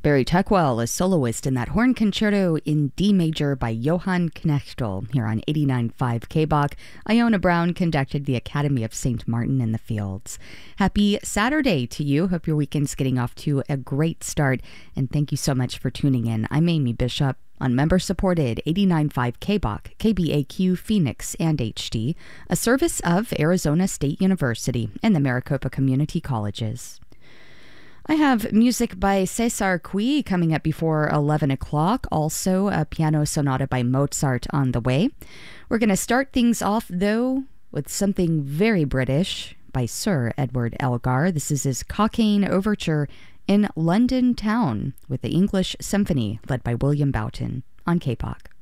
Barry Tuckwell, a soloist in that horn concerto in D major by Johann Knechtel here on 89.5 KBOK. Iona Brown conducted the Academy of St. Martin in the Fields. Happy Saturday to you. Hope your weekend's getting off to a great start. And thank you so much for tuning in. I'm Amy Bishop on member-supported 89.5 KBOK, KBAQ, Phoenix, and HD, a service of Arizona State University and the Maricopa Community Colleges. I have music by Cesar Cui coming up before 11 o'clock. Also, a piano sonata by Mozart on the way. We're going to start things off, though, with something very British by Sir Edward Elgar. This is his Cockaigne Overture in London Town with the English Symphony led by William Boughton on KPOK.